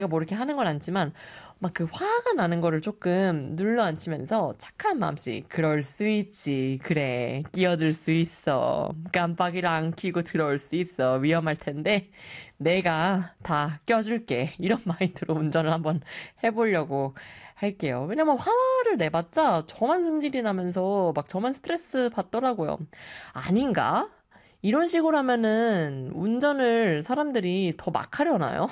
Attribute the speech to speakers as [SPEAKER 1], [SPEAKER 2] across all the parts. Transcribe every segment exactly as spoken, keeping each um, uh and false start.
[SPEAKER 1] 뭐 이렇게 하는 건 않지만 막 그 화가 나는 거를 조금 눌러앉히면서 착한 마음씩 그럴 수 있지 그래 끼어들 수 있어 깜빡이를 안 켜고 들어올 수 있어 위험할 텐데 내가 다 껴줄게 이런 마인드로 운전을 한번 해보려고 할게요. 왜냐면 화를 내봤자 저만 승질이 나면서 막 저만 스트레스 받더라고요. 아닌가? 이런 식으로 하면은 운전을 사람들이 더 막 하려나요?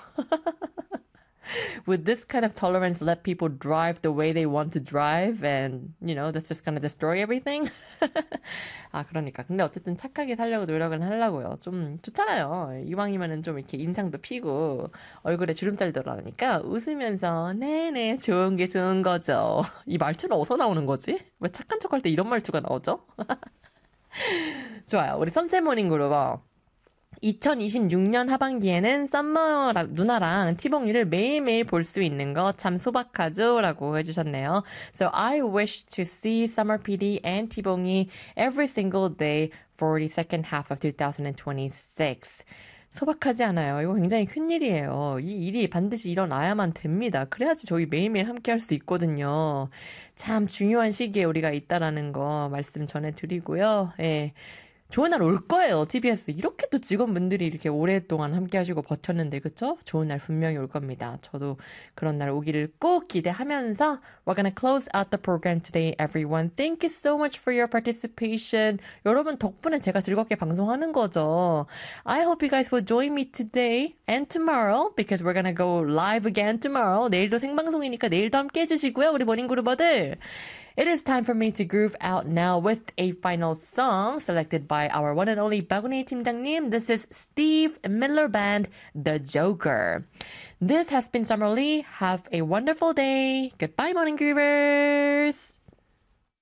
[SPEAKER 1] Would this kind of tolerance let people drive the way they want to drive and, you know, that's just gonna destroy everything? 아, 그러니까. 근데 어쨌든 착하게 살려고 노력은 하려고요. 좀 좋잖아요. 이왕이면은 좀 이렇게 인상도 피고 얼굴에 주름살 들어가니까 웃으면서 네네 좋은 게 좋은 거죠. 이 말투는 어디서 나오는 거지? 왜 착한 척할 때 이런 말투가 나오죠? 좋아요. 우리 선셋모닝 그룹어. 이천이십육 년 하반기에는 썸머 누나랑 티봉이를 매일매일 볼 수 있는 거 참 소박하죠? 라고 해주셨네요. So I wish to see Summer 피디 and 티봉이 every single day for the second half of twenty twenty-six. 소박하지 않아요. 이거 굉장히 큰 일이에요. 이 일이 반드시 일어나야만 됩니다. 그래야지 저희 매일매일 함께 할 수 있거든요. 참 중요한 시기에 우리가 있다라는 거 말씀 전해드리고요. 예. 좋은 날 올 거예요, 티비에스. 이렇게 또 직원분들이 이렇게 오랫동안 함께 하시고 버텼는데, 그쵸? 좋은 날 분명히 올 겁니다. 저도 그런 날 오기를 꼭 기대하면서 We're gonna close out the program today, everyone. Thank you so much for your participation. 여러분 덕분에 제가 즐겁게 방송하는 거죠. I hope you guys will join me today and tomorrow because we're gonna go live again tomorrow. 내일도 생방송이니까 내일도 함께 해주시고요, 우리 모닝그룹어들. It is time for me to groove out now with a final song selected by our one and only 바구니 팀장님. This is Steve Miller Band, The Joker. This has been Summer Lee. Have a wonderful day. Goodbye, Morning Groovers.